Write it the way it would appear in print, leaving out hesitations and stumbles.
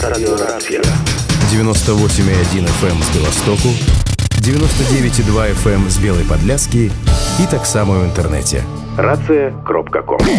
Радыёрацыя. 98,1 FM з Беластоку, 99,2 FM з Белай Падляскі і таксама ў інтэрнэце. Рацыя.ком